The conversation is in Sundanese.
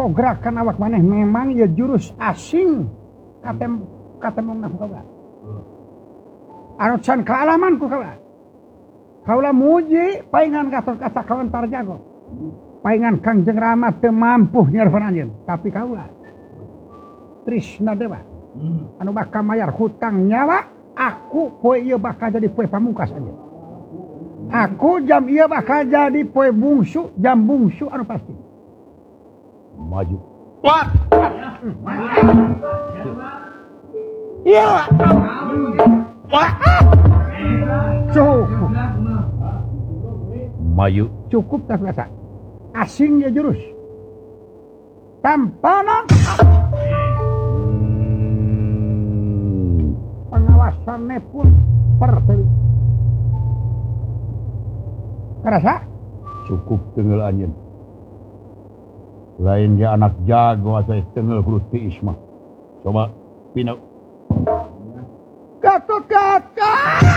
gerakan awak maneh memang ya jurus asing katemong kaula. Anu can kaalaman ku kaula. Kaula muji paingan Gatot Kaca kawentar jago. Paingan Kangjeng Rama teu mampu nyervan anjeun, tapi kaula Trisna Dewa anu bakal mayar hutang nyawa, aku poe ieu bakal jadi poe pamungkas anjeun. Aku jam ieu bakal jadi poe bungsu, jam bungsu anu pasti. Maju. Wah. Iya. Wah. Cukup. Maju. Cukup tak rasa. Asing ya jurus. Tampanan. Pengawasannya pun perteli. Kerasa? Cukup tenggel anjeun. Lain dia anak jago asa tenggel Gusti Isma. Coba pinau. Gatot Kaca.